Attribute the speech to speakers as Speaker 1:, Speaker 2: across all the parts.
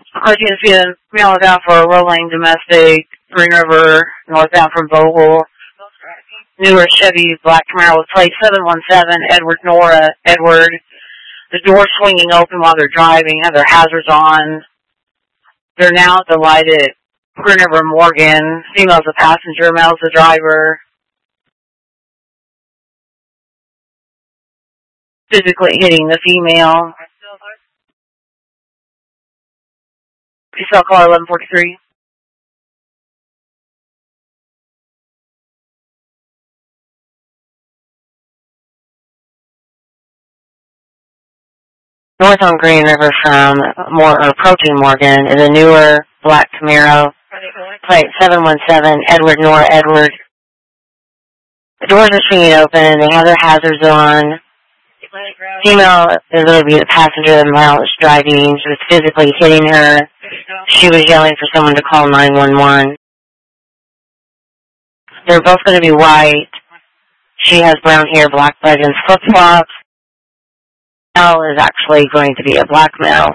Speaker 1: Cartesian being northbound for Rolling Domestic, Green River, northbound from Bogle. Newer Chevy Black Camaro with plate 717, Edward Nora, Edward. The door swinging open while they're driving, have their hazards on. They're now at the light at Green River Morgan. Female's a passenger, male's the driver. Physically hitting the female. Cell caller 1143. North on Green River from approaching Morgan is a newer black Camaro, plate 717, Edward Nora, Edward. The doors are swinging open, they have their hazards on. Female is going to be the passenger, the male is driving, she was physically hitting her. She was yelling for someone to call 911. They're both going to be white. She has brown hair, black leggings, flip-flops. Male is actually going to be a black male.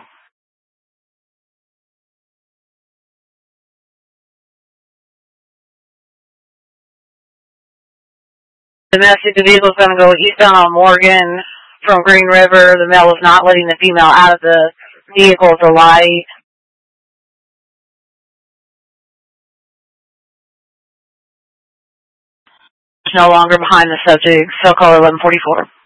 Speaker 1: Domestic, the vehicle is going to go eastbound on Morgan from Green River. The male is not letting the female out of the vehicle at the light. No longer behind the subject. Cell caller 1144.